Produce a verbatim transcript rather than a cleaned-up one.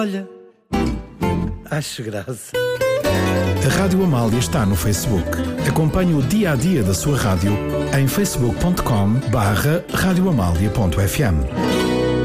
Olha, acho graça. A Rádio Amália está no Facebook. Acompanhe o dia a dia da sua rádio em facebook ponto com barra radioamália ponto f m.